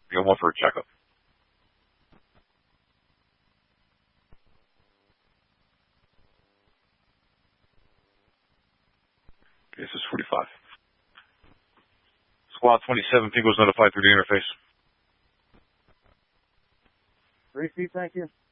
You got one for a checkup. Okay, this is 45. Squad 27, Pingo's notified through the interface. Repeat, thank you.